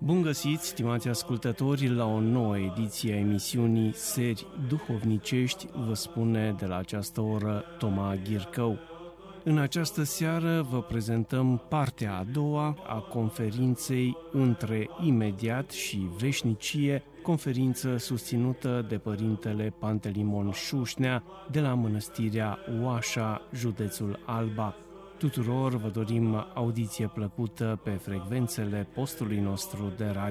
Bun găsit, stimați ascultători, la o nouă ediție a emisiunii Seri Duhovnicești, vă spune de la această oră Toma Ghircău. În această seară vă prezentăm partea a doua a conferinței Între imediat și veșnicie, conferință susținută de părintele Pantelimon Șușnea de la Mănăstirea Oașa, județul Alba. Tuturor vă dorim audiție plăcută pe frecvențele postului nostru de radio.